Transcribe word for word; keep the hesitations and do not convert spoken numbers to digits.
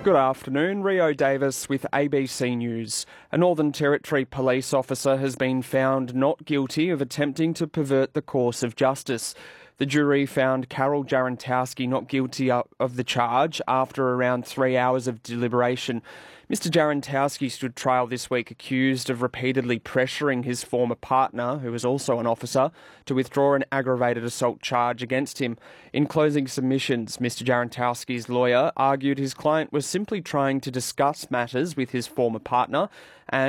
Good afternoon, Rio Davis with A B C News. A Northern Territory police officer has been found not guilty of attempting to pervert the course of justice. The jury found Carol Jarentowski not guilty of the charge after around three hours of deliberation. Mister Jarentowski stood trial this week accused of repeatedly pressuring his former partner, who was also an officer, to withdraw an aggravated assault charge against him. In closing submissions, Mister Jarentowski's lawyer argued his client was simply trying to discuss matters with his former partner and